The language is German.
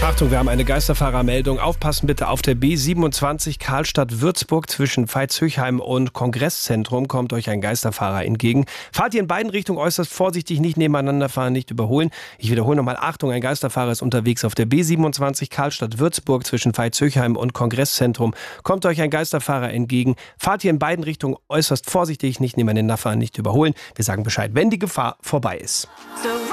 Achtung, wir haben eine Geisterfahrermeldung. Aufpassen bitte auf der B27 Karlstadt-Würzburg zwischen Veitshöchheim und Kongresszentrum kommt euch ein Geisterfahrer entgegen. Fahrt ihr in beiden Richtungen äußerst vorsichtig, nicht nebeneinander fahren, nicht überholen. Ich wiederhole nochmal, Achtung, ein Geisterfahrer ist unterwegs auf der B27 Karlstadt-Würzburg zwischen Veitshöchheim und Kongresszentrum. Kommt euch ein Geisterfahrer entgegen. Fahrt ihr in beiden Richtungen äußerst vorsichtig, nicht nebeneinander fahren, nicht überholen. Wir sagen Bescheid, wenn die Gefahr vorbei ist.